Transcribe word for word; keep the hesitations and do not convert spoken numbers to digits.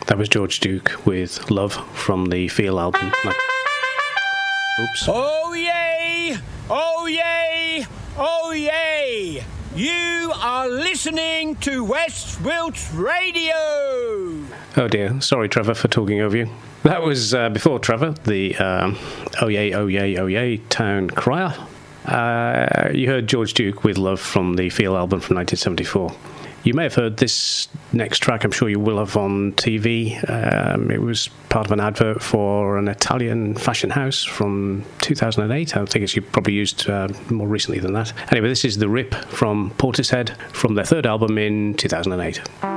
That was George Duke with Love from the Feel album. Oops. Oh yay! Oh yay! Oh yay! You are listening to West Wilts Radio! Oh dear, sorry Trevor for talking over you. That was, uh, before Trevor, the um, Oh Yay, Oh Yay, Oh Yay Town Crier. Uh, you heard George Duke with Love from the Feel album from nineteen seventy-four. You may have heard this next track, I'm sure you will have, on T V. Um, it was part of an advert for an Italian fashion house from two thousand eight. I think it's probably used uh, more recently than that. Anyway, this is The Rip from Portishead from their third album in two thousand eight.